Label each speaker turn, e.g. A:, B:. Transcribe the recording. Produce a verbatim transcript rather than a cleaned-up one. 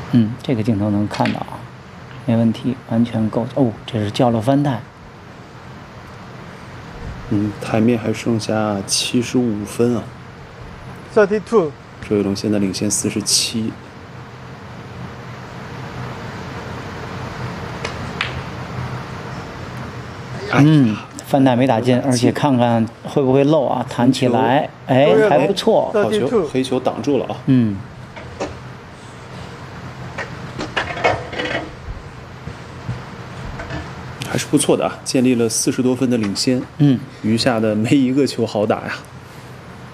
A: 嗯，这个镜头能看到啊，没问题，完全够。哦，这是交了翻台。
B: 嗯，台面还剩下七十五分啊。
C: thirty-two。
B: 周跃龙现在领先四十七。
A: 嗯，翻台没打进，而且看看会不会漏啊？弹起来，哎，还不错。
B: 好球，黑球挡住了啊。
A: 嗯。
B: 还是不错的啊，建立了四十多分的领先。
A: 嗯，
B: 余下的没一个球好打呀。